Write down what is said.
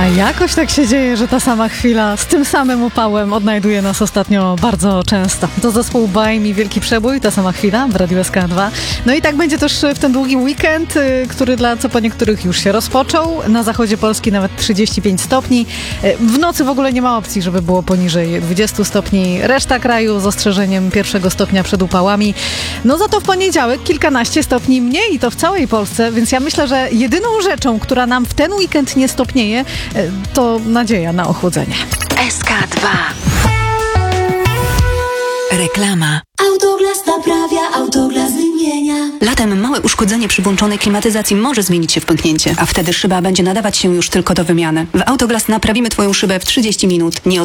A jakoś tak się dzieje, że ta sama chwila z tym samym upałem odnajduje nas ostatnio bardzo często. To zespół By Me, Wielki Przebój, ta sama chwila w Radiu SK2. No i tak będzie też w ten długi weekend, który co po niektórych już się rozpoczął. Na zachodzie Polski nawet 35 stopni. W nocy w ogóle nie ma opcji, żeby było poniżej 20 stopni. Reszta kraju z ostrzeżeniem 1 stopnia przed upałami. No za to w poniedziałek kilkanaście stopni mniej i to w całej Polsce, więc ja myślę, że jedyną rzeczą, która nam w ten weekend nie stopnieje, to nadzieja na ochłodzenie. SK2. Reklama. Autoglas naprawia, Autoglas wymienia. Latem małe uszkodzenie przy włączonej klimatyzacji może zmienić się w pęknięcie, a wtedy szyba będzie nadawać się już tylko do wymiany. W Autoglas naprawimy Twoją szybę w 30 minut. Nie